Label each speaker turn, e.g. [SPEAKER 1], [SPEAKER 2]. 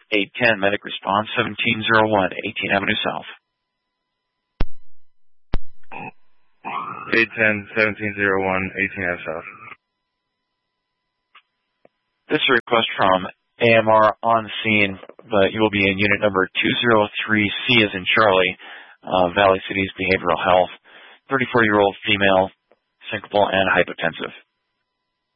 [SPEAKER 1] 810 Medic Response 1701, 18 Avenue South.
[SPEAKER 2] 810-1701, 18 Ave South.
[SPEAKER 1] This is a request from AMR on scene, but you will be in unit number 203C as in Charlie, Valley City's Behavioral Health. 34-year-old female, syncopal and hypotensive.